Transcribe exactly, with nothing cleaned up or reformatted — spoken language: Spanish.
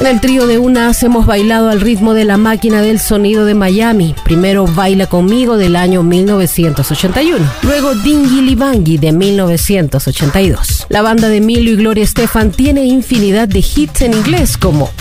el trío de Unas hemos bailado al ritmo de La Máquina del Sonido de Miami. Primero Baila Conmigo del año mil novecientos ochenta y uno. Luego Dingili Bangui de mil novecientos ochenta y dos. La banda de Emilio y Gloria Estefan tiene infinidad de hits en inglés como